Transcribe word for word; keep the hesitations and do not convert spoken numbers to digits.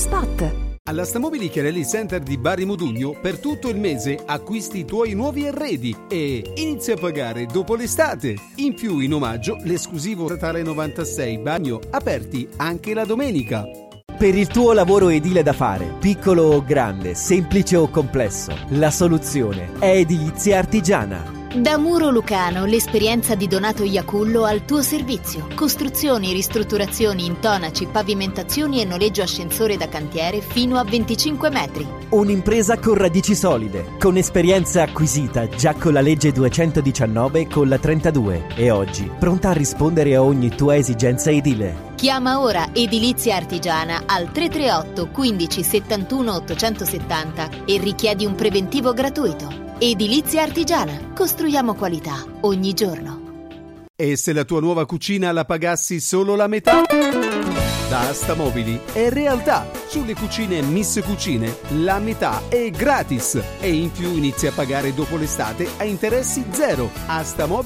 spot. All'Astamobili Chiarelli Center di Bari Modugno per tutto il mese acquisti i tuoi nuovi arredi e inizia a pagare dopo l'estate. In più, in omaggio, l'esclusivo Statale novantasei Bagno aperti anche la domenica. Per il tuo lavoro edile da fare, piccolo o grande, semplice o complesso, la soluzione è Edilizia Artigiana. Da Muro Lucano, l'esperienza di Donato Iacullo al tuo servizio. Costruzioni, ristrutturazioni, intonaci, pavimentazioni e noleggio ascensore da cantiere fino a venticinque metri. Un'impresa con radici solide, con esperienza acquisita già con la legge duecentodiciannove e con la trentadue e oggi pronta a rispondere a ogni tua esigenza edile. Chiama ora Edilizia Artigiana al tre tre otto quindici settantuno ottocentosettanta e richiedi un preventivo gratuito. Edilizia Artigiana. Costruiamo qualità ogni giorno. E se la tua nuova cucina la pagassi solo la metà? Da Astamobili è realtà. Sulle cucine Miss Cucine la metà è gratis e in più inizi a pagare dopo l'estate a interessi zero. Astamobili